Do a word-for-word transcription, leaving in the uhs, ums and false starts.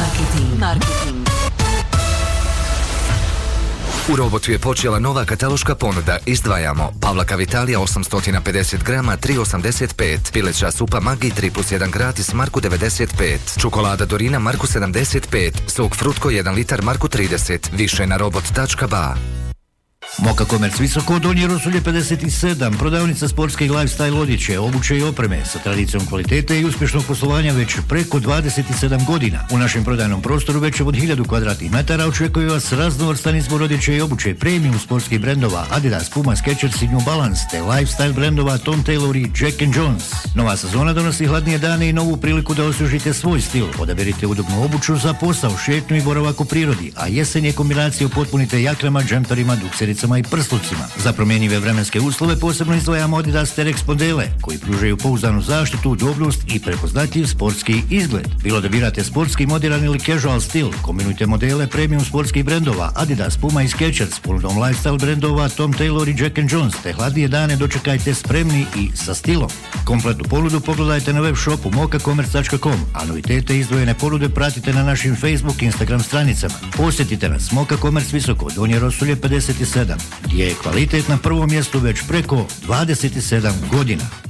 Marketing. Marketing. U Robotu je počela nova kataloška ponuda. Izdvajamo Pavlaka Vitalija osamsto pedeset grama tri osamdeset pet, pileća supa Maggi tri plus jedan gratis Marku devedeset pet, čokolada Dorina Marku sedamdeset pet, sok Frutko jedan litar Marku trideset, više na robot tačka ba. Moka Komerc Visoko, Donje Rosulje pedeset sedam, prodavnica sportske i lifestyle odjeće, obuće i opreme sa tradicijom kvalitete i uspješnog poslovanja već preko dvadeset sedam godina. U našem prodajnom prostoru već od hiljadu kvadratnih metara očekuje vas raznovrstan izbor odjeće i obuće, premium sportskih brendova Adidas, Puma, Skechers i New Balance, te lifestyle brendova Tom Taylor i Jack and Jones. Nova sezona donosi hladnije dane i novu priliku da osvježite svoj stil. Odaberite udobnu obuću za posao, šetnju i boravak u prirodi, a jesen je kombinacija upotpunite jakrama, džemperima, duksericama i prslucima. Za promjenjive vremenske uslove posebno izdvajamo Adidas Terex modele, koji pružaju pouzdanu zaštitu, udobnost i prepoznatljiv sportski izgled. Bilo da birate sportski, moderan ili casual stil, kombinujte modele premium sportskih brendova Adidas, Puma i Skechers, ponudom lifestyle brendova Tom Taylor i Jack and Jones, te hladnije dane dočekajte spremni i sa stilom. Kompletnu ponudu pogledajte na web shopu moka komerc tačka com, a novitete i izdvojene ponude pratite na našim Facebook i Instagram stranicama. Posjetite nas Moka Komerc Visoko, Donje Rosulje pedeset sedam, gdje je kvalitet na prvom mjestu već preko dvadeset sedam godina.